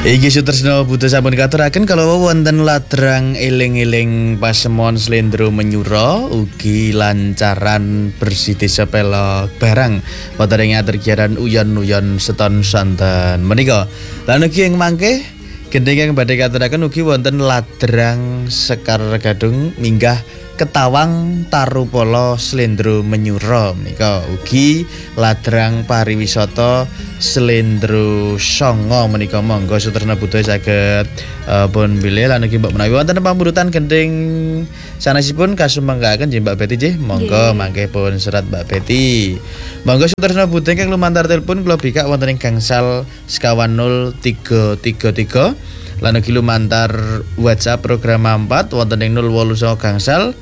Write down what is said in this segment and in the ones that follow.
Iki Sutresno Butuh sampun katuraken kalau wonten ladrang eling-eling pasemon slendro menyuro ugi lancaran bersih desa pelok barang wonten ing aturgiran uyon-uyon seton santen menika. Lan ugi ing mangke gending yang badhe katuraken ugi wonten ladrang Sekar Gadung minggah Ketawang Tarupolo Slendro Menyuro menika ugi ladrang pariwisata Slendro Songo menika monggo Sutresna Butuh saged pun bilih lan ugi mbok menawi wonten pamburutan gending sanesipun kasumanggaken nggih Mbak Betty nggih monggo mangke pun serat Mbak Betty monggo Sutresna Butuh ingkang lumantar telepon kula bikak wonten ing gangsal 0333 lan ugi lumantar WhatsApp program 4 wonten ing 089 gangsal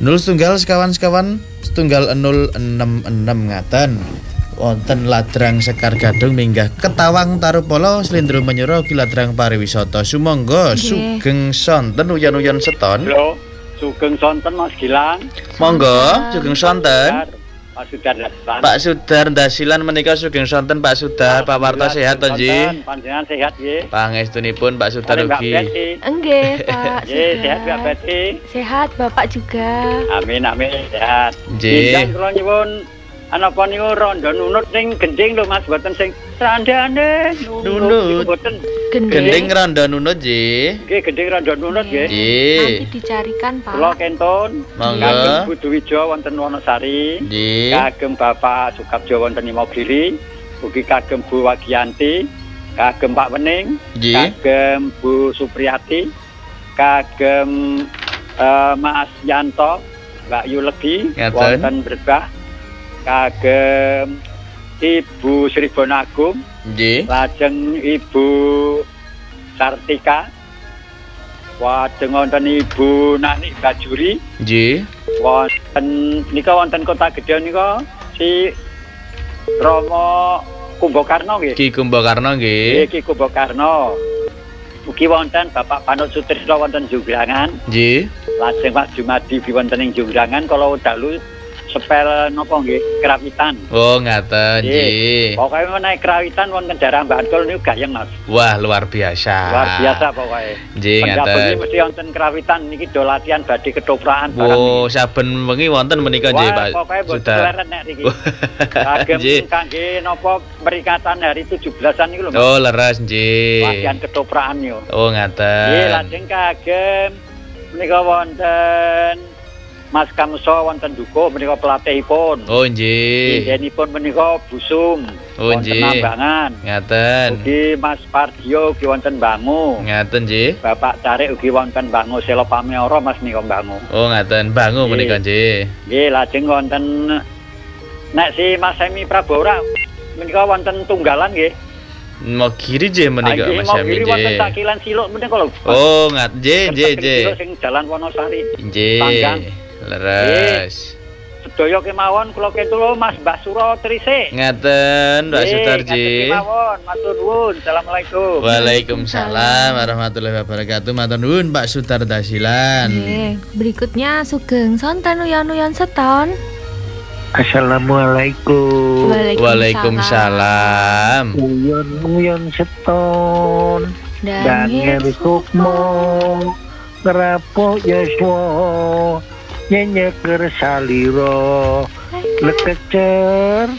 0 sekawan 066 ngaten wonten ladrang Sekar Gadung minggah Ketawang Tarupolo Slendro Menyuro ugi ladrang pariwisata sumangga sugeng sonten uyon-uyon seton. Halo, sugeng sonten Mas Gilang. Monggo sugeng sonten. Pak Sudar Dasilan. Pak Sudar Dasilan menika sugeng sonten Pak Sudar, Pak Warta sehat to nggih? Panjenengan sehat nggih. Pangestunipun Pak Sudar ugi. Nggih, Pak. Nggih, sehat Mbak Betty. Sehat Bapak juga. Amin sehat. Nggih. Kula nyuwun anapa niku rondo nunut ning gending lho Mas, boten sing randane nunut boten. Gending rondo nunut nggih. Nggih, gending rondo nunut nggih. Nanti dicarikan, Pak. Kula kentun. Monggo. Kagem Buduwijo wonten Wonosari. Nggih. Kagem Bapak Sukabjo wonten Imogiri. Ugi kagem Bu Wagiyanti, kagem Pak Wening, kagem Bu Supriyati, kagem Mas Yanto, Mbak Yulegi wonten Brebah. Kagem Ibu Sri Bonagung, nggih. lajeng Ibu Sartika, lajeng wonten Ibu Nani Bajuri, Nggih. wonten nika wonten Kota Gedhe nika si Romo Kumbakarna nggih. Ki Kumbakarna nggih. Ki Kumbakarna. Ugi wonten Bapak Panut Sutrisno wonten Jungrangan. Nggih. Lajeng Pak Jumadi wonten ing Jungrangan kala dalu sepel napa nggih kerawitan. Oh, ngaten nggih. Pokoke menawi kerawitan wonten daerah Bantul niku gayeng Mas. Wah, luar biasa. Luar biasa pokoke. Nggih, ngaten. Pendapat mesti wonten kerawitan niki do latihan badhe ketoprakan barang. Oh, saben wengi wonten menika nggih, Pak. Pokoke boten Sudah. leren nek niki. Kagem kangge napa peringatan hari 17-an niku lho Mas. Oh, leres nggih. Latihan ketoprakan yo. Oh, ngaten. Nggih, lajeng kagem menika wonten Mas Kamso wonten Dukuh menika pelatihipun. Oh, nggih. Injenipun menika Busung. Oh, nggih. Wonten Nambangan. Ngaten. Ugi Mas Pardio ugi wonten Bangu. Ngaten nggih. Bapak Carik ugi wonten Bangu Selo Pameoro Mas nika Bangu. Oh, ngaten. Bangu menika nggih. Nggih, lajeng wonten nek si Mas Semi Prabora menika wonten Tunggalan nggih. Mogiri nggih menika Mas Sami nggih. Wonten nggih. Sakilan Siluk menika lho. Oh, nggih. Sing Jalan Wonosari. Nggih. Leres. Sedaya kemawon kula kentul Mas Mbah Suro Trisik. Ngaten, Mbak Sutarji. Kemawon, matur nuwun. Assalamualaikum. Waalaikumsalam warahmatullahi wabarakatuh. Matur nuwun Pak Sutar Dasilan. Berikutnya sugeng sonten uyon-uyon seton. Assalamualaikum. Waalaikumsalam. Uyon seton Daniel Sukmo Ngerapo Yeswo Nyenyeker saliro Lekecer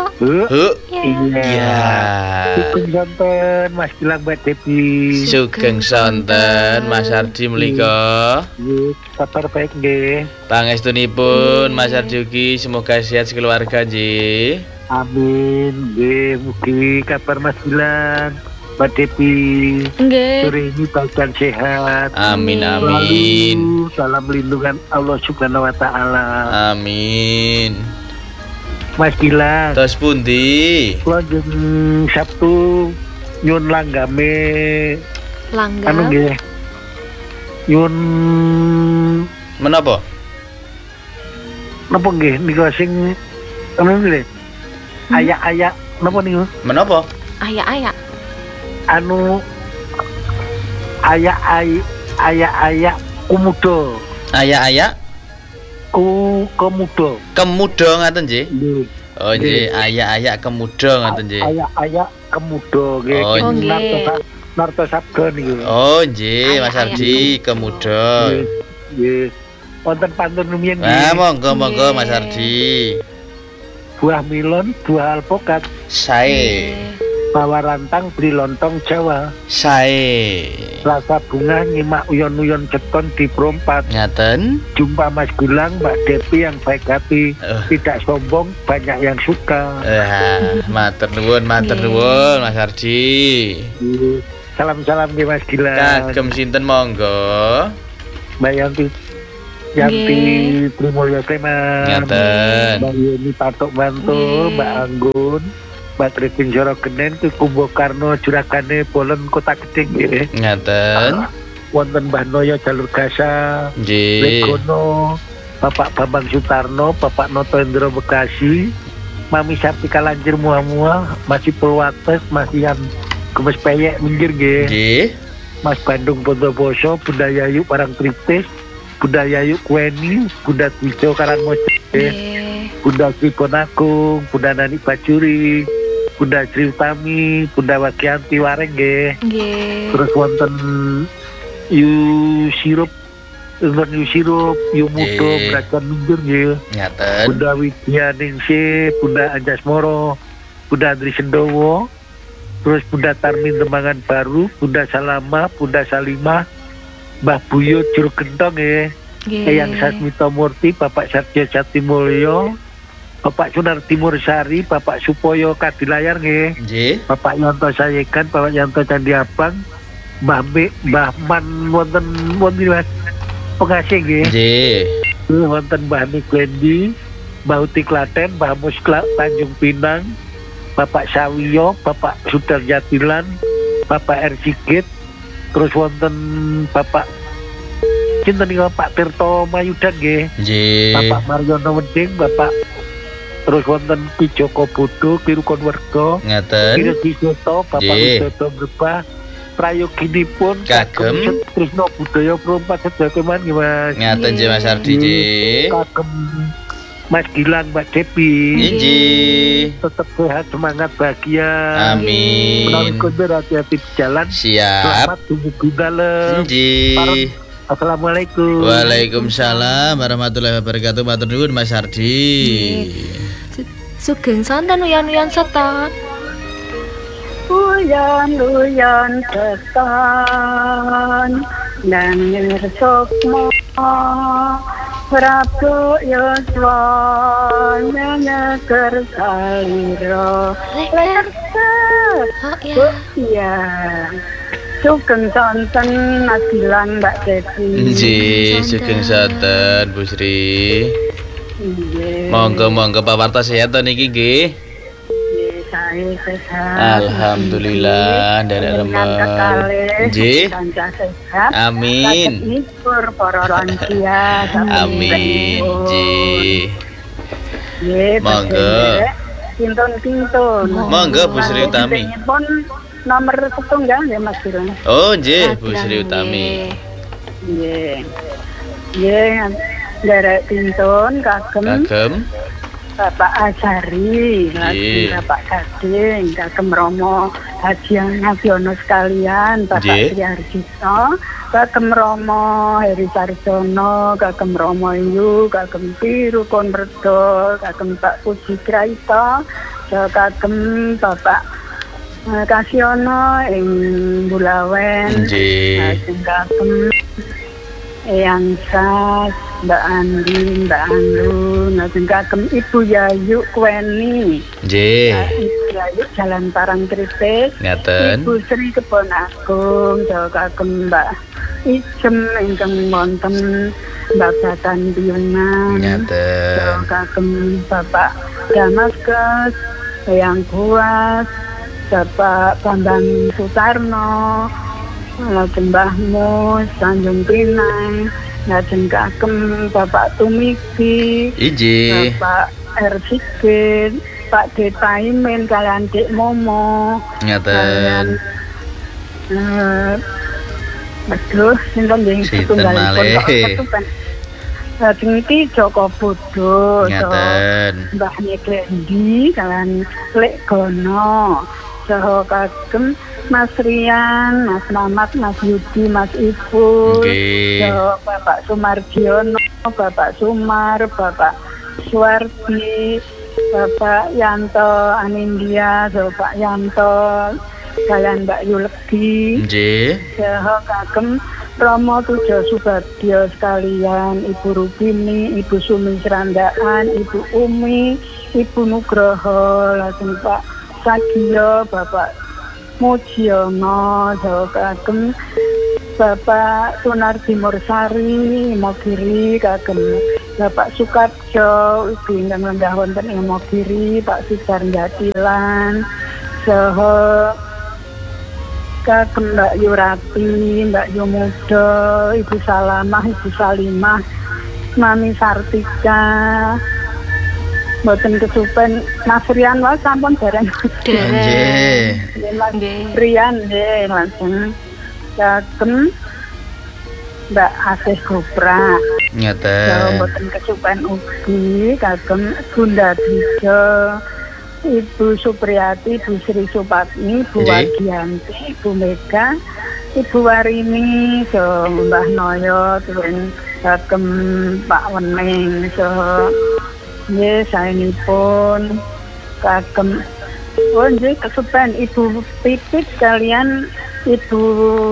Iya. Sugeng sonten Mas Gilang Mbak Depi. Sugeng sonten Mas Ardi menika. Kabar baik nggih. Pangestunipun Mas Ardi ugi semoga sehat sekeluarga nggih. Amin. Nggih, mugi kabar Mas Gilang Mbak Depi. Nggih. Sore ini baik dan sehat. Amin. Selalu dalam lindungan Allah Subhanahu wa taala. Amin. Mas Gilang. Tos pundi? Kula jeng Sabtu nyun langgame. Langgam. Anu nggih. Nyun menapa? Napa nggih niku sing anu nggih. Ayak-ayak napa niku? Menapa? Ayak-ayak. Anu ayak-ayak komodo. Ayak-ayak Komodo. kemudo ngaten nggih. Nggih. Oh nggih, ayak-ayak kemudo ngaten nggih. Ayak-ayak komodo nggih. Oh, nggih. Narto Sabdo niku. Oh, nggih, Mas Ayah, Ardi kemuda. Nggih. Wonten pantun rumiyin Ah, nggih. monggo Mas Ardi. Buah milon, buah alpokat, Sae. bawa rantang beli lontong Jawa. Sae. Rasa bunga nyimak uyon-uyon ceton di perompat. Ngaten. Jumpa Mas Gulang, Mbak Depi yang baik hati, Eh. tidak sombong, banyak yang suka. Matur nuwun Mas Ardi. Salam-salam di Mas Gilang. Kagem sinten monggo. Mbak Yanti Trimulyo Sleman. Ngaten. Mbak Yeni Patok Mantul, Nggih. Mbak Anggun, Mbak Tripin Joro Genen, ke Kumbo Karno, Juragane, Bolen, Kota Gedeng. Nggih. Ngaten. Wonten Mbah Noyo Jalur Gasa, Nggih. Legono, Bapak Bambang Sutarno, Bapak Noto Indro Bekasi, Mami Sartika Lanjir Muah-Muah, masih Purwates, masih yang Gemes Peyek minggir nggih. Nggih. Mas Bandung Bondowoso, Bunda Yayu Parang Triptis, Bunda Yayu Kweni, Bunda Twijo Karangmojo, Nggih. Bunda Kribonagung, Bunda Nani Bajuri, Bunda Sri Utami, Bunda Wagianti Wareng nggih. Nggih. Terus wonten Yu Sirup, Yu Mudo, Nggih. Brajan minggir nggih. Ngaten. Bunda Widya Ningsih, Bunda Anjas Moro, Bunda Andri Sendowo, terus Bunda Tarmin Tembangan Baru, Bunda Salama, Bunda Salimah, Mbah Buyo Jurgentong ya, Nggih. Eyang Sasmito Murti, Bapak Satya Jatimulyo, Bapak Sunar Timur Sari, Bapak Supoyo Kadilayar nggih, Nggih. Bapak Yanto Sayekan, Bapak Yanto Candi Abang, Mbah Man wonten Mas pengasih nggih. Nggih. Wonten Mbah Niklendi, Mbah Uti Klaten, Mbah Muskla Tanjung Pinang, Bapak Sawiyo, Bapak Sudar Jatilan, Bapak R. Sigit, terus wonten Bapak cinten niku Pak Tirto Mayudan nggih, Nggih. Bapak Mariono Weding, Bapak terus wonten Ki Joko Bodo, Ki Rukun Werga, Ki Ngaten. Regi Soto, Bapak Nggih. Widodo Berbah, prayoginipun Kagem. Trisno Budaya Perumpat sedaya keman nggih Mas. Ngaten nggih Mas Ardi nggih. Kagem Mas Gilang, Mbak Depi, Nggih. tetap sehat, semangat, bahagia. Amin. Menawi kundur hati-hati di jalan. Siap. Selamat tumuju dalem. Nggih. Assalamualaikum. Waalaikumsalam warahmatullahi wabarakatuh. Matur nuwun Mas Ardi. Sugeng sonten uyan-uyan setot. Uyan-uyan setan nangir sukma Prabu Yuswa nyeker salira Leker. Oh ya. ya sugeng sonten Nadilan Mbak Devi. Nggih, sugeng saten Bu Sri. Nggih. Monggo pawarta sehat to niki nggih. Nggih, saya sehat. Alhamdulillah, ndarek Dengan remen. kekalih Nggih. kanca sehat. Amin. Saged ngipur para lansia. Amin. Nggih. Nggih, Monggo. Pintun-pintun. Monggo, Bu Sri Utami. Pun nomor setunggal ya Mas Gilang. Oh, nggih, Bu Sri Utami. Nggih. Nggih, nderek pintun kagem Kagem. Bapak Azari, lagi Nggih. Bapak Gading, kagem Romo Haji Nabiono sekalian, Bapak Nggih. Sri Harjito, kagem Romo Heri Sarjono, kagem Romo Yu, kagem Piru Konredo, kagem Pak Puji Kraito, kagem Bapak Kasiono ing Bulawen, Nggih. kagem Eyang Sas, Mbak Andi, Mbak Anu, lajeng kagem Ibu Yayu Kweni, Nggih. Ibu Yayu Jalan Parang Triptis, Ngaten. Ibu Sri Kebon Agung, jawa kagem Mbak Ijem ingkang wonten Mbak Batan Biyunan, Ngaten. jawa kagem Bapak Damaskus, Eyang Buas, Bapak Bambang Sutarno, lajeng Mbah Mus, Tanjung Pinang, lajeng kagem Bapak Tumiki, Inggih. Bapak R. Sigit, Pak D. Paimin, kalian Dik Momo, Ngaten. Aduh, sinten nggih Sinten setunggalipun malih? kok ketuban. Lajeng iki Joko Bodo, Ngaten. Mbah Neklendi, kalian Lek Gono, saha kagem Mas Rian, Mas Mamat, Mas Yudi, Mas Ibu, Nggih. saha Bapak Sumardiono, Bapak Sumar, Bapak Suwardi, Bapak Yanto Anindya, saha Pak Yanto, kalian Mbak Yulegi, Nggih. saha kagem Romo Tujo Subagio sekalian, Ibu Rubini, Ibu Sumi Serandaan, Ibu Umi, Ibu Nugroho, lajeng Pak Sagio, Bapak Mujiono, saha kagem Bapak Sunardi Mursari, Mogiri, kagem Bapak Sukabjo, Ibu ingkang lenggah wonten ing Mogiri, Pak Sijar Jatilan, saha kagem Mbak Yurati, Mbak Yumudo, Ibu Salamah, Ibu Salimah, Mami Sartika, mboten kesupen Mas Rian wae sampun dereng. Nggih. Mas Nggih. Rian nggih langsung kagem Mbak Asih Gopra. Ngeten. Mboten kesupen ugi kagem Bunda Dijo, Ibu Supriyati, Ibu Sri Supatmi, Ibu Nggih. Wadianti, Ibu Mega, Ibu Warini, so Mbah Noyo, turun kagem Pak Wening, so nggih saenipun kagem nggih kesupen Ibu Pipit kalian Ibu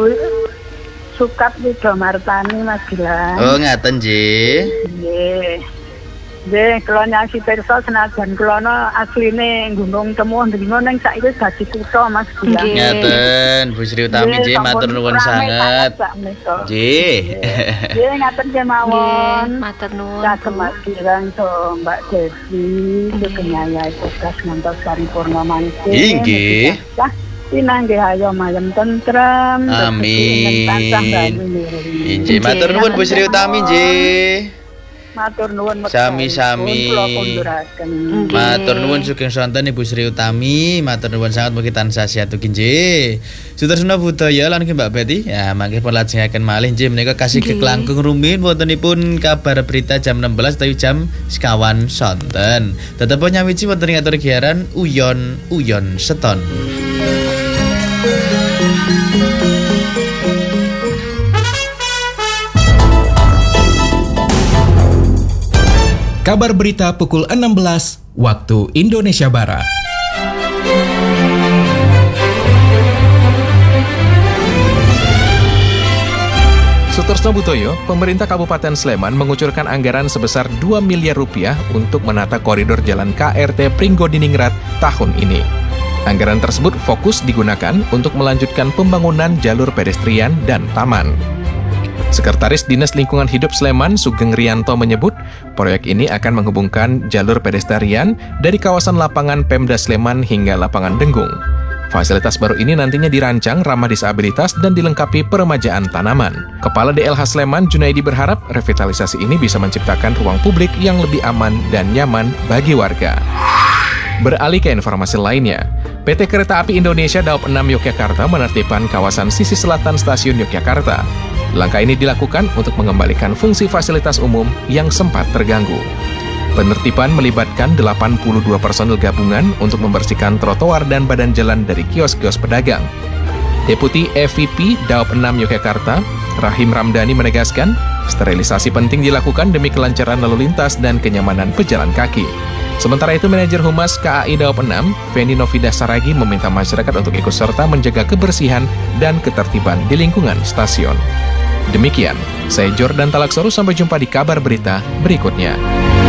Sukat Wido Martani Mas Gilang. Oh, ngaten nggih. Nggih. Nggih, kula nyasi pirsa senajan kula asline Gunung Temuh ndino ning saiki dadi kutha Mas Gilang. Nggih. Ngaten, Bu Sri Utami nggih matur nuwun sanget. Nggih. Nggih, ngaten nggih Nggih, mawon. matur nuwun. Kagem Mas Gilang so Mbak Devi, sugeng nyayai tugas ngantos paripurna mangke. Nggih. Pinanggih ayo mayem tentrem. Amin. Nggih, matur nuwun Bu Sri Utami nggih. Matur nuwun Sami-sami. kula kunduraken. Nggih. Matur nuwun sugeng sonten Ibu Sri Utami, matur nuwun sangat mugi tansah sehat ugi nggih. Sutersna budaya lan nggih Mbak Betty. Ya, mangke pun lajengaken malih nggih menika kasih Nggih. keklangkung rumiyin wontenipun kabar berita jam 16 tawi jam sekawan sonten. Tetep nyawiji wonten ing atur giaran Uyon Seton. Kabar berita pukul 16 waktu Indonesia Barat. Sutorsno Butoyo, pemerintah Kabupaten Sleman mengucurkan anggaran sebesar 2 miliar rupiah untuk menata koridor jalan KRT Pringgodiningrat tahun ini. Anggaran tersebut fokus digunakan untuk melanjutkan pembangunan jalur pedestrian dan taman. Sekretaris Dinas Lingkungan Hidup Sleman, Sugeng Rianto menyebut, proyek ini akan menghubungkan jalur pedestrian dari kawasan lapangan Pemda Sleman hingga lapangan Denggung. Fasilitas baru ini nantinya dirancang ramah disabilitas dan dilengkapi peremajaan tanaman. Kepala DLH Sleman, Junaidi berharap revitalisasi ini bisa menciptakan ruang publik yang lebih aman dan nyaman bagi warga. Beralih ke informasi lainnya, PT Kereta Api Indonesia Daop 6 Yogyakarta menertibkan kawasan sisi selatan stasiun Yogyakarta. Langkah ini dilakukan untuk mengembalikan fungsi fasilitas umum yang sempat terganggu. Penertiban melibatkan 82 personel gabungan untuk membersihkan trotoar dan badan jalan dari kios-kios pedagang. Deputi EVP Daop 6 Yogyakarta, Rahim Ramdhani menegaskan, sterilisasi penting dilakukan demi kelancaran lalu lintas dan kenyamanan pejalan kaki. Sementara itu, Manajer Humas KAI Daop 6, Feni Novida Saragi meminta masyarakat untuk ikut serta menjaga kebersihan dan ketertiban di lingkungan stasiun. Demikian, saya Jordan Talaksoru, sampai jumpa di kabar berita berikutnya.